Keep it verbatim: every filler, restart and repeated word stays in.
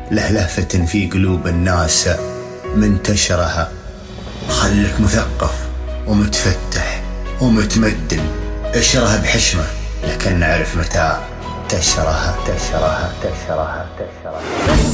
لهلهفة في قلوب الناس منتشرها. خلك مثقف ومتفتح ومتمدن، اشرها بحشمة لكن نعرف متى تشرها تشرها تشرها تشرها.